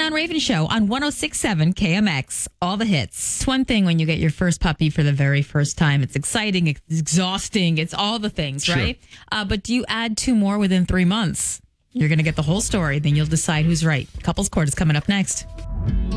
John Raven Show on 106.7 KMX. All the hits. It's one thing when you get your first puppy for the very first time. It's exciting. It's exhausting. It's all the things, Sure. right? But do you add 2 more within 3 months? You're going to get the whole story. Then you'll decide who's right. Couples Court is coming up next.